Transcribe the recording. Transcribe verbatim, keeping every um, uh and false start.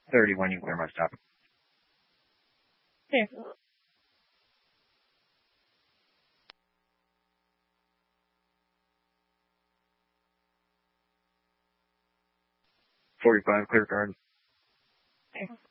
thirty-one, you clear my stop. Okay. forty-five, clear card. Okay.